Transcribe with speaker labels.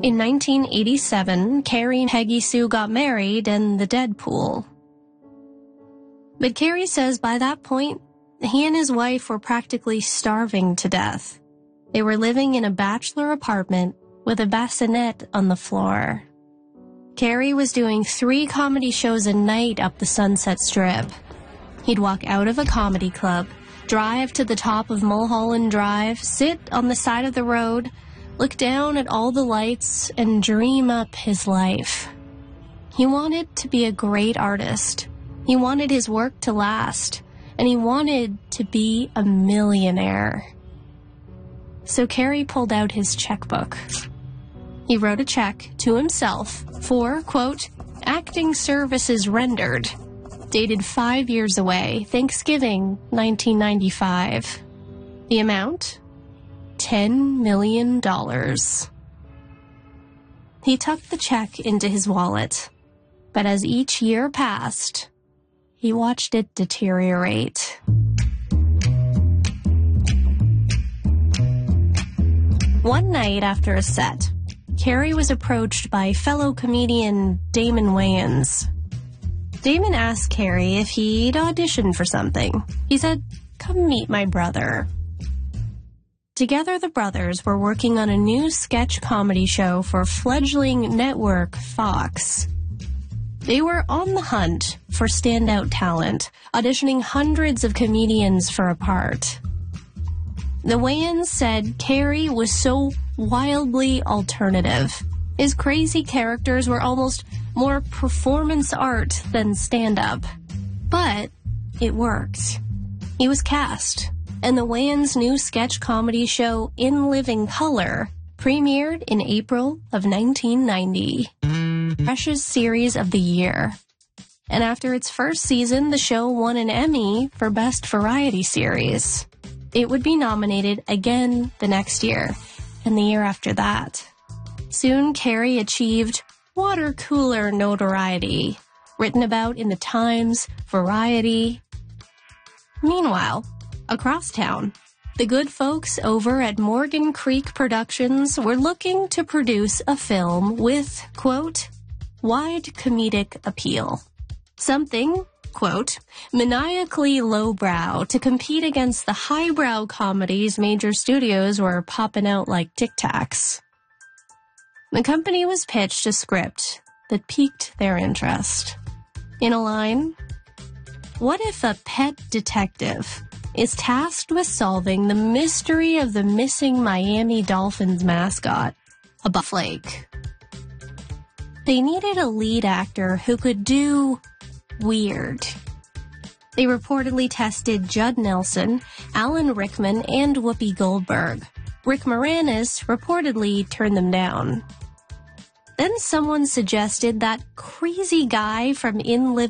Speaker 1: In 1987, Carrie and Peggy Sue got married in the Deadpool. But Carrie says by that point, he and his wife were practically starving to death. They were living in a bachelor apartment with a bassinet on the floor. Carrie was doing 3 comedy shows a night up the Sunset Strip. He'd walk out of a comedy club, drive to the top of Mulholland Drive, sit on the side of the road, look down at all the lights, and dream up his life. He wanted to be a great artist. He wanted his work to last, and he wanted to be a millionaire. So Carrie pulled out his checkbook. He wrote a check to himself for, quote, acting services rendered, dated 5 years away, Thanksgiving 1995. The amount? $10 million. He tucked the check into his wallet, but as each year passed, he watched it deteriorate. One night after a set, Carrie was approached by fellow comedian Damon Wayans. Damon asked Carrie if he'd auditioned for something. He said, "Come meet my brother." Together, the brothers were working on a new sketch comedy show for fledgling network Fox. They were on the hunt for standout talent, auditioning hundreds of comedians for a part. The Wayans said Carrie was so wildly alternative. His crazy characters were almost more performance art than stand-up. But it worked. He was cast, and the Wayans' new sketch comedy show In Living Color premiered in April of 1990. Freshest series of the year. And after its first season, the show won an Emmy for Best Variety Series. It would be nominated again the next year, and the year after that. Soon, Carrie achieved water cooler notoriety, written about in the Times, Variety. Meanwhile, across town, the good folks over at Morgan Creek Productions were looking to produce a film with, quote, wide comedic appeal. Something, quote, maniacally lowbrow to compete against the highbrow comedies major studios were popping out like Tic Tacs. The company was pitched a script that piqued their interest. In a line, what if a pet detective is tasked with solving the mystery of the missing Miami Dolphins mascot, a Buff Lake? They needed a lead actor who could do weird. They reportedly tested Judd Nelson, Alan Rickman, and Whoopi Goldberg. Rick Moranis reportedly turned them down. Then someone suggested that crazy guy from In Living